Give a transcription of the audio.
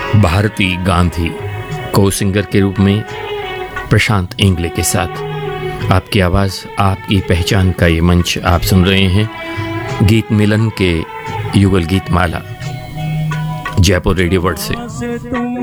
भारती गांधी को सिंगर के रूप में प्रशांत इंगले के साथ आपकी आवाज़ आपकी पहचान का ये मंच आप सुन रहे हैं गीत मिलन के युगल गीत माला जयपुर रेडियो वर्ल्ड से।